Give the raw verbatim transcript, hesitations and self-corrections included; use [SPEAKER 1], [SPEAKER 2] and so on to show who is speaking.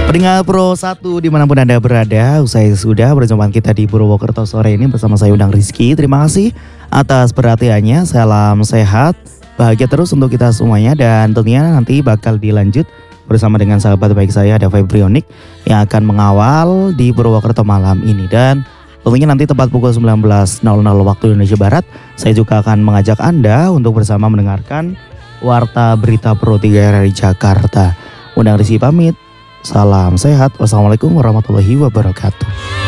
[SPEAKER 1] Pendengar Pro satu dimanapun Anda berada, usai sudah perjumpaan kita di Purwokerto sore ini bersama saya Undang Rizky. Terima kasih atas perhatiannya, salam sehat, bahagia terus untuk kita semuanya. Dan tentunya nanti bakal dilanjut bersama dengan sahabat baik saya ada Febrionik yang akan mengawal di Purwokerto malam ini. Dan tentunya nanti tepat pukul sembilan belas nol nol waktu Indonesia Barat, saya juga akan mengajak Anda untuk bersama mendengarkan Warta Berita Pro tiga R R I Jakarta. Undang Rizky pamit. Salam sehat. Wassalamualaikum warahmatullahi wabarakatuh.